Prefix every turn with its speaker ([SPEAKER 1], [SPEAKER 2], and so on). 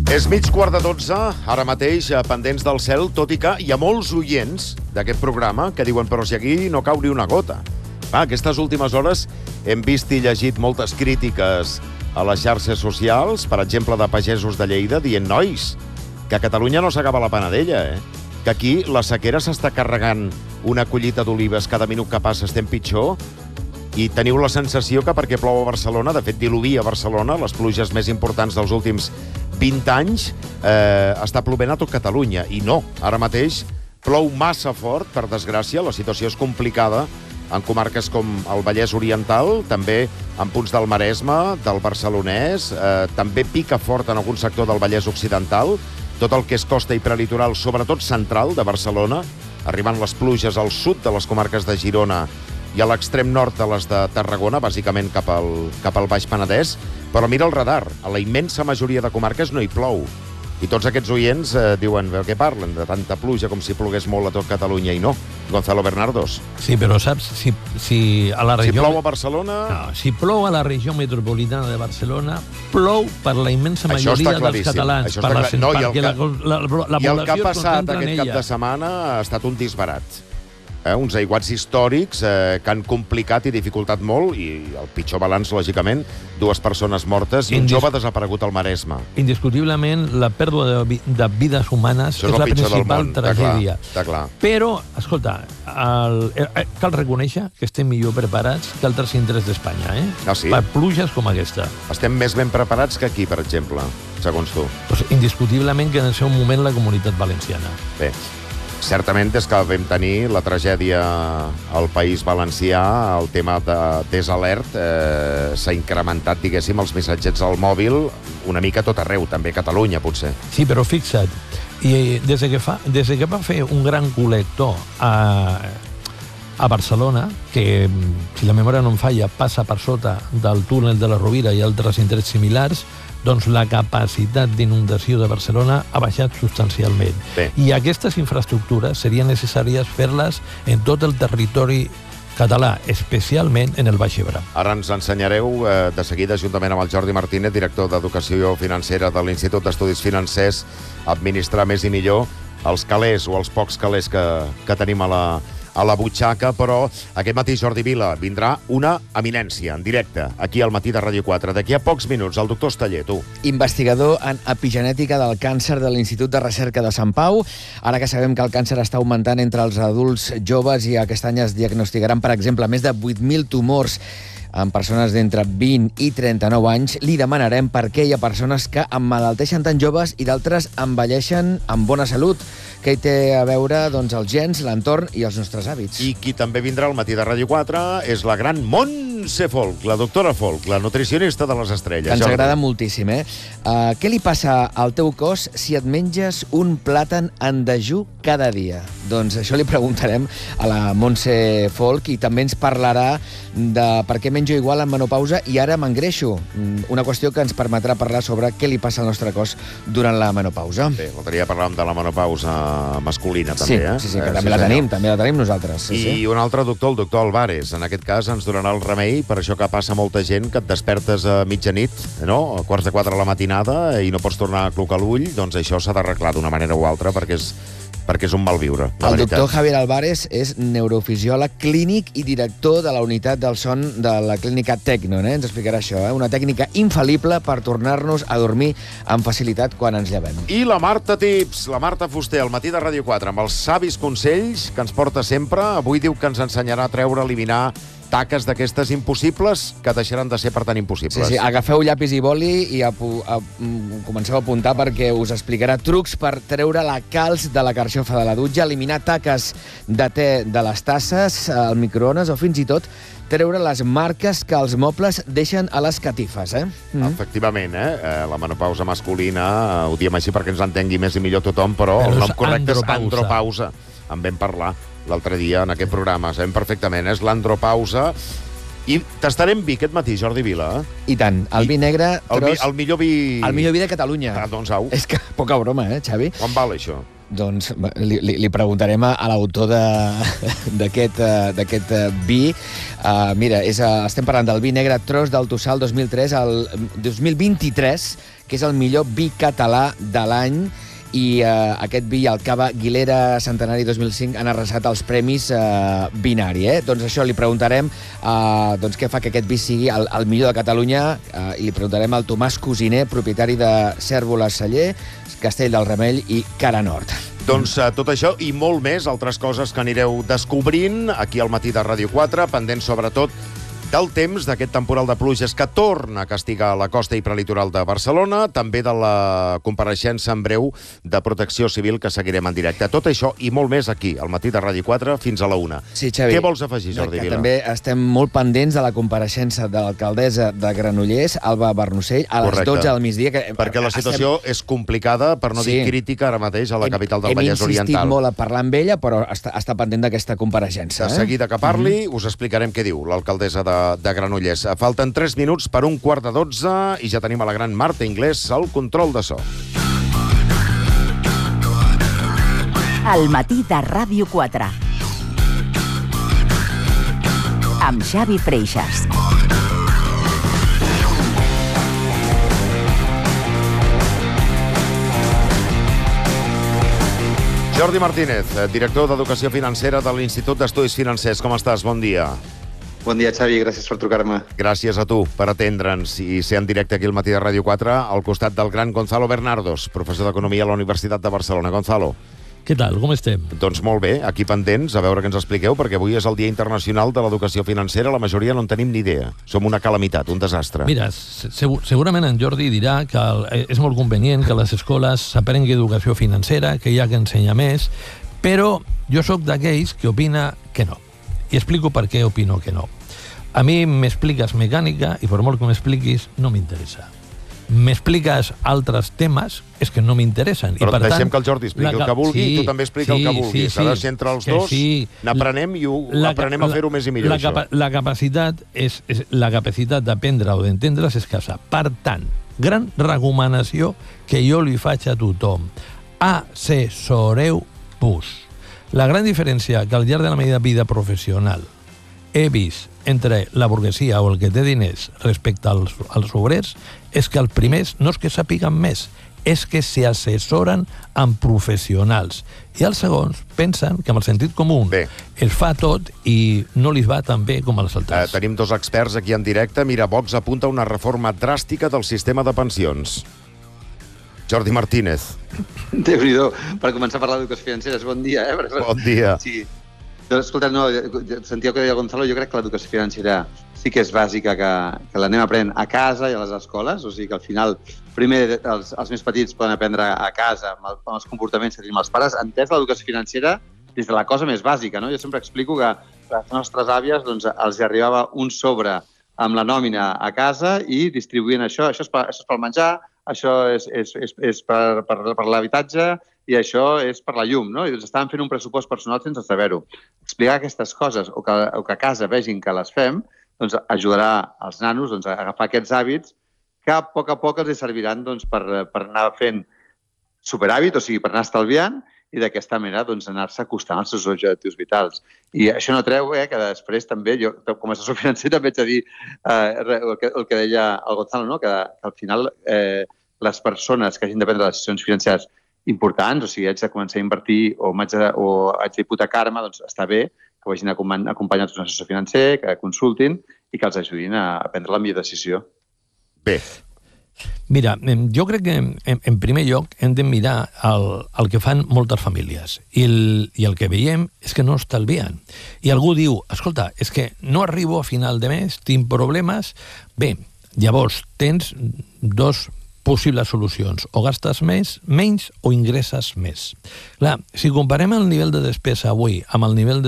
[SPEAKER 1] És 11:45, ara mateix, pendents del cel, tot i que hi ha molts oients d'aquest programa que diuen però si aquí no cau ni una gota. Aquestes últimes hores hem vist i llegit moltes crítiques a les xarxes socials, per exemple, de pagesos de Lleida, dient, nois, que a Catalunya no s'acaba la panadella, que aquí la sequera s'està carregant una collita d'olives cada minut que passa estem pitjor, i teniu la sensació que perquè plou a Barcelona, de fet diluvia a Barcelona, les pluges més importants dels últims 20 anys, està plovent a tot Catalunya. I no, ara mateix plou massa fort, per desgràcia, la situació és complicada en comarques com el Vallès Oriental, també en punts del Maresme, del Barcelonès, també pica fort en algun sector del Vallès Occidental, tot el que és costa i prelitoral, sobretot central de Barcelona, arribant les pluges al sud de les comarques de Girona i a l'extrem nord de les de Tarragona, bàsicament cap al Baix Penedès, però mira el radar, a la immensa majoria de comarques no hi plou. I tots aquests oients diuen, què parlen? De tanta pluja com si plogués molt a tot Catalunya, i no. Gonzalo Bernardos.
[SPEAKER 2] Sí, però saps, si a la regió...
[SPEAKER 1] Si plou a Barcelona...
[SPEAKER 2] No, si plou a la regió metropolitana de Barcelona, plou per la immensa majoria dels catalans.
[SPEAKER 1] Això està claríssim. No, i el que ha passat aquest cap de setmana ha estat un disbarat. Uns aiguats històrics que han complicat i dificultat molt, i el pitjor balanç, lògicament, 2 persones mortes i un jove desaparegut al Maresme.
[SPEAKER 2] Indiscutiblement, la pèrdua de vides humanes és la principal tragèdia.
[SPEAKER 1] Està clar.
[SPEAKER 2] Però, escolta, cal reconèixer que estem millor preparats que altres indrets d'Espanya,
[SPEAKER 1] sí?
[SPEAKER 2] Per pluges com aquesta.
[SPEAKER 1] Estem més ben preparats que aquí, per exemple, segons tu.
[SPEAKER 2] Pues, indiscutiblement que en el seu moment la Comunitat Valenciana.
[SPEAKER 1] Bé. Certament, des que vam tenir la tragèdia al País Valencià, el tema de desalert s'ha incrementat, diguéssim, els missatgets al mòbil una mica tot arreu, també a Catalunya, potser.
[SPEAKER 2] Sí, però fixa't, i des que va fer un gran col·lector a Barcelona, que, si la memòria no em falla, passa per sota del túnel de la Rovira i altres indrets similars, doncs la capacitat d'inundació de Barcelona ha baixat substancialment.
[SPEAKER 1] Bé.
[SPEAKER 2] I aquestes infraestructures serien necessàries fer-les en tot el territori català, especialment en el Baix Ebre.
[SPEAKER 1] Ara ens ensenyareu de seguida, juntament amb el Jordi Martínez, director d'Educació Financera de l'Institut d'Estudis Financers, administrar més i millor els calés o els pocs calés que tenim a la butxaca, però aquest matí, Jordi Vila, vindrà una eminència en directe, aquí al Matí de Ràdio 4. D'aquí a pocs minuts, el doctor Esteller, tu.
[SPEAKER 3] Investigador en epigenètica del càncer de l'Institut de Recerca de Sant Pau. Ara que sabem que el càncer està augmentant entre els adults joves i aquest any es diagnosticaran, per exemple, més de 8.000 tumors en persones d'entre 20 i 39 anys, li demanarem per què hi ha persones que emmalalteixen tan joves i d'altres envelleixen amb bona salut. Què hi té a veure, doncs, els gens, l'entorn i els nostres hàbits?
[SPEAKER 1] I qui també vindrà al Matí de Ràdio 4 és la gran Montse Folch, la doctora Folch, la nutricionista de les estrelles.
[SPEAKER 3] Que ens agrada moltíssim, què li passa al teu cos si et menges un plàtan en dejú cada dia? Doncs això li preguntarem a la Montse Folch, i també ens parlarà de per què menjo igual en menopausa i ara m'engreixo. Una qüestió que ens permetrà parlar sobre què li passa al nostre cos durant la menopausa.
[SPEAKER 1] Bé, l'altre dia parlàvem de la menopausa masculina, també,
[SPEAKER 3] Sí, que també la tenim nosaltres.
[SPEAKER 1] I un altre doctor, el doctor Álvarez, en aquest cas ens donarà el remei per això que passa molta gent, que et despertes a mitjanit, no? A 3:15 de la matinada i no pots tornar a clocar l'ull, doncs això s'ha d'arreglar d'una manera o altra perquè és un malviure.
[SPEAKER 3] El doctor Javier Álvarez és neurofisiòleg clínic i director de la unitat del son de la clínica Tecno. Ens explicarà això, una tècnica infal·lible per tornar-nos a dormir amb facilitat quan ens llevem.
[SPEAKER 1] I la Marta Tips, la Marta Fuster, al Matí de Ràdio 4, amb els savis consells que ens porta sempre. Avui diu que ens ensenyarà a treure, eliminar taques d'aquestes impossibles que deixaran de ser per tan impossibles.
[SPEAKER 3] Sí, agafeu llapis i boli i comenceu a apuntar perquè us explicarà trucs per treure la calç de la carxofa de la dutxa, eliminar taques de te de les tasses, al microones o fins i tot treure les marques que els mobles deixen a les catifes,
[SPEAKER 1] Efectivament, la menopausa masculina, ho diem així perquè ens entengui més i millor tothom, però el nom correcte és andropausa. En vam parlar l'altre dia en aquest programa, sabem perfectament, és l'andropausa. I tastarem vi aquest matí, Jordi Vila.
[SPEAKER 3] I tant, el vi negre...
[SPEAKER 1] El millor vi...
[SPEAKER 3] El millor vi de Catalunya.
[SPEAKER 1] Doncs au.
[SPEAKER 3] És que poca broma, Xavi?
[SPEAKER 1] Quan val això?
[SPEAKER 3] Doncs li preguntarem a l'autor d'aquest vi. Mira, estem parlant del vi negre Tros del Tossal 2023, que és el millor vi català de l'any, i aquest vi, el Cava Aguilera Centenari 2005, han arrasat els premis Binari. Doncs això, li preguntarem què fa que aquest vi sigui el millor de Catalunya, i li preguntarem al Tomàs Cosiner, propietari de Cérvoles Celler, Castell del Remei i Cara Nord.
[SPEAKER 1] Doncs tot això i molt més, altres coses que anireu descobrint aquí al Matí de Ràdio 4, pendent sobretot del temps, d'aquest temporal de pluges que torna a castigar la costa i prelitoral de Barcelona, també de la compareixença en breu de Protecció Civil que seguirem en directe. Tot això i molt més aquí, al Matí de Ràdio 4, fins a la 1.
[SPEAKER 3] Sí, Xavi.
[SPEAKER 1] Què vols afegir, Jordi Vila?
[SPEAKER 3] També estem molt pendents de la compareixença de l'alcaldessa de Granollers, Alba Bernocell, a les 12 del migdia.
[SPEAKER 1] Perquè la situació és complicada, per no dir crítica, ara mateix, a la capital del Vallès Oriental.
[SPEAKER 3] Hem insistit molt a parlar amb ella, però està pendent d'aquesta compareixença.
[SPEAKER 1] De seguida que parli, us explicarem què diu l'alcaldessa de Granollers. Falten 3 minuts per 11:45 i ja tenim a la gran Marta Inglés al control de so.
[SPEAKER 4] El Matí de Ràdio 4 amb Xavi Freixas.
[SPEAKER 1] Jordi Martínez, director d'Educació Financera de l'Institut d'Estudis Financers. Com estàs? Bon dia.
[SPEAKER 5] Bon dia, Xavi, gràcies per trucar-me.
[SPEAKER 1] Gràcies a tu per atendre'ns i ser en directe aquí al Matí de Ràdio 4 al costat del gran Gonzalo Bernardos, professor d'Economia a la Universitat de Barcelona. Gonzalo.
[SPEAKER 2] Què tal? Com estem?
[SPEAKER 1] Doncs molt bé, aquí pendents, a veure què ens expliqueu, perquè avui és el Dia Internacional de l'Educació Financera, la majoria no en tenim ni idea. Som una calamitat, un desastre.
[SPEAKER 2] Mira, segurament en Jordi dirà que és molt convenient que a les escoles s'aprengui educació financera, que hi ha que ensenyar més, però jo sóc d'aquells que opina que no. I explico per què opino que no. A mi m'expliques mecànica i per molt que m'expliquis no m'interessa. M'expliques altres temes, és que no m'interessen.
[SPEAKER 1] Però deixem que el Jordi expliqui el que vulgui i tu també explica el que vulguis. Ara, si entre els dos n'aprenem i aprenem a fer-ho més i millor, això.
[SPEAKER 2] La capacitat d'aprendre o d'entendre's és escassa. Per tant, gran recomanació que jo li faig a tothom. Assessoreu-vos. La gran diferència que al llarg de la meva vida professional he vist entre la burguesia o el que té diners respecte als obrers és que els primers no és que sàpiguen més, és que s'assessoren amb professionals. I els segons pensen que amb el sentit comú es fa tot i no li va tan bé com als altres.
[SPEAKER 1] Tenim dos experts aquí en directe. Mira, Vox apunta una reforma dràstica del sistema de pensions. Jordi Martínez.
[SPEAKER 5] Déu-n'hi-do, per començar a parlar d'educació financera. Bon dia,
[SPEAKER 1] Bon dia.
[SPEAKER 5] Sí. Escolta, no, sentíeu que deia Gonzalo, jo crec que l'educació financera sí que és bàsica, que l'anem aprenent a casa i a les escoles, o sigui que al final, primer els més petits poden aprendre a casa amb els comportaments que tenim els pares, entès l'educació financera des de la cosa més bàsica, no? Jo sempre explico que a les nostres àvies els arribava un sobre amb la nòmina a casa i distribuïen això és pel menjar, això és per l'habitatge, i això és per la llum, no? I estaven fent un pressupost personal sense saber-ho. Explicar aquestes coses o que a casa vegin que les fem, doncs ajudarà als nanos a agafar aquests hàbits que a poc els serviran per anar fent superhàbit, o sigui, per anar estalviant, i d'aquesta manera anar-se acostant als seus objectius vitals. I això no treu que després també, jo com a assessor financer també haig de dir el que deia el Gonzalo, no? Que al final les persones que hagin de prendre decisions financeres importants, o sigui, haig de començar a invertir o haig d'hipotecar-me, doncs està bé que vagin acompanyats d'un assessor financer, que consultin i que els ajudin a prendre la millor decisió.
[SPEAKER 1] Bé.
[SPEAKER 2] Mira, jo crec que en primer lloc hem de mirar el que fan moltes famílies i el que veiem és que no estalvien. I algú diu, escolta, és que no arribo a final de mes, tinc problemes. Bé, llavors tens dos possibles solucions, o gastes menys o ingresses més. Clar, si comparem el nivell de despesa avui amb el nivell de